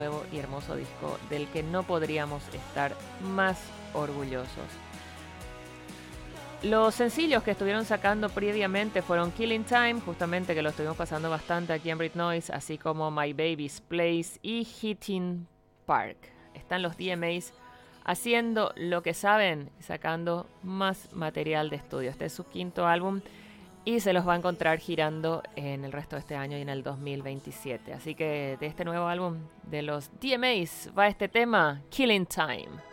nuevo y hermoso disco del que no podríamos estar más orgullosos. Los sencillos que estuvieron sacando previamente fueron Killing Time, justamente que lo estuvimos pasando bastante aquí en Brit Noise, así como My Baby's Place y Hitting Park. Están los DMAs haciendo lo que saben, sacando más material de estudio. Este es su quinto álbum y se los va a encontrar girando en el resto de este año y en el 2027. Así que de este nuevo álbum de los DMAs va este tema, Killing Time.